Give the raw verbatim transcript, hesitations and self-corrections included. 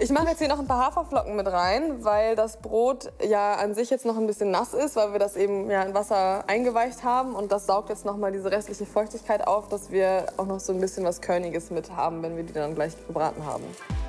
Ich mache jetzt hier noch ein paar Haferflocken mit rein, weil das Brot ja an sich jetzt noch ein bisschen nass ist, weil wir das eben ja in Wasser eingeweicht haben. Und das saugt jetzt noch mal diese restliche Feuchtigkeit auf, dass wir auch noch so ein bisschen was Körniges mit haben, wenn wir die dann gleich gebraten haben.